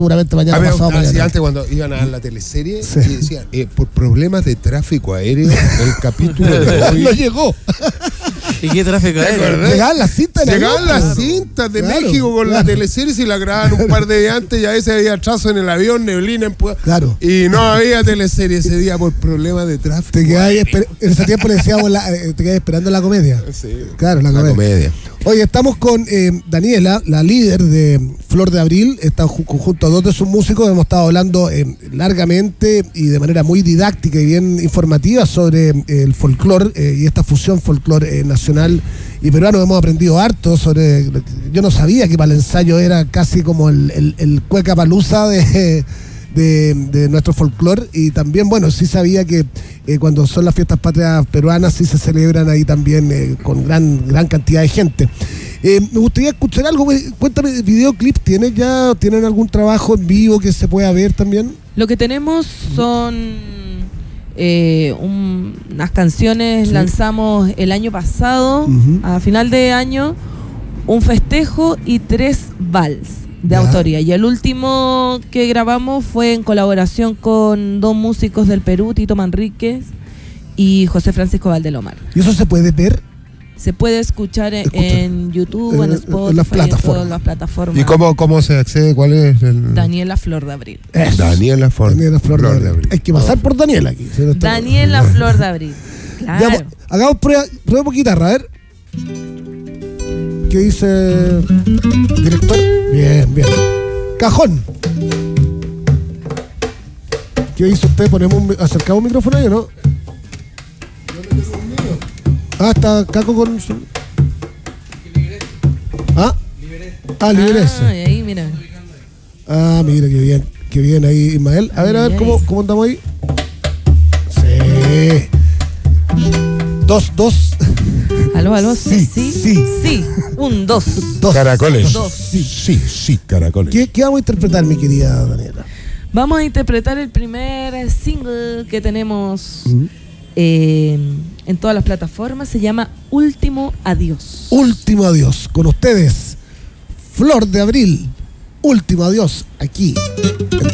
seguramente mañana pasado mañana. Antes cuando iban a dar la teleserie, Sí. y decían, por problemas de tráfico aéreo, el capítulo de hoy... No llegó. ¿Y qué tráfico aéreo? Llegaban las cintas. Llegaban las cintas de México con la teleserie, si la grababan un par de días antes, y a veces había atraso en el avión, neblina en Claro. y no había teleserie ese día por problemas de tráfico. Te quedabas en ese tiempo le decíamos te quedabas esperando la comedia. Sí. Claro, la comedia. Oye, estamos con Daniela, la líder de Flor de Abril. Está junto a dos de sus músicos. Hemos estado hablando largamente y de manera muy didáctica y bien informativa sobre el folclore y esta fusión folclore nacional y peruano. Hemos aprendido harto sobre... Yo no sabía que para el ensayo era casi como el cueca palusa de nuestro folclore, y también, bueno, sí sabía que cuando son las fiestas patrias peruanas sí se celebran ahí también con gran cantidad de gente. Me gustaría escuchar algo. Cuéntame, ¿videoclip tienen algún trabajo en vivo que se pueda ver también? Lo que tenemos son unas canciones. Sí. Lanzamos el año pasado, a final de año, un festejo y 3 vals de autoría. Y el último que grabamos fue en colaboración con 2 músicos del Perú, Tito Manríquez y José Francisco Valdelomar. ¿Y eso se puede ver? Se puede escuchar en YouTube, en Spotify, en las plataformas. ¿Y cómo se accede? ¿Cuál es el...? Daniela Flor de Abril. Daniela Flor de Abril. Hay que pasar por Daniela aquí. Daniela Flor de Abril. Claro. Ya, hagamos prueba con guitarra, a ver. ¿Qué dice director? Bien. Cajón. ¿Qué dice usted? ¿Acercamos un micrófono ahí o no? Está Caco con... Libreza. Ahí, mira. Mira, qué bien ahí, Ismael. A ver, ¿cómo andamos ahí? Sí. 2. Aló, sí. 1, 2. Caracoles. 2. Sí, caracoles. ¿Qué vamos a interpretar, mi querida Daniela? Vamos a interpretar el primer single que tenemos en todas las plataformas. Se llama Último Adiós. Último Adiós. Con ustedes, Flor de Abril. Último Adiós, aquí.